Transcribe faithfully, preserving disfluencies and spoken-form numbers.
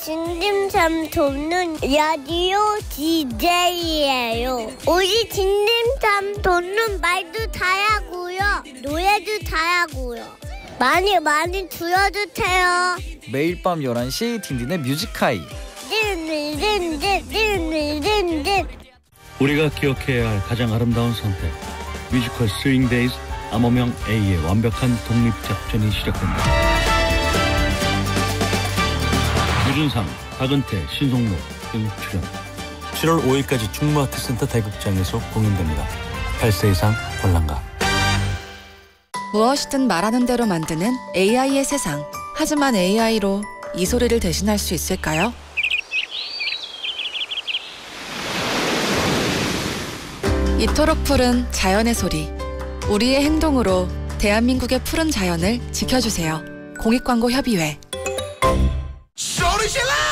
진dim삼 돕는 라디오 디제이예요. 우리 진dim삼 돕는 말도 다 하고요. 노래도 다 하고요. 많이 많이 들어주세요. 매일 밤 열한 시 딘딘의 뮤직하이. 딘딘딘딘딘딘딘. 우리가 기억해야 할 가장 아름다운 선택. 뮤지컬 스윙데이즈 암호명 A의 완벽한 독립작전이 시작된다. 유준상, 박은태, 신성로 등 출연. 칠월 오일까지 충무아트센터 대극장에서 공연됩니다. 팔 세 이상 관람가. 무엇이든 말하는 대로 만드는 에이아이의 세상. 하지만 에이아이로 이 소리를 대신할 수 있을까요? 이토록 푸른 자연의 소리. 우리의 행동으로 대한민국의 푸른 자연을 지켜주세요. 공익광고협의회.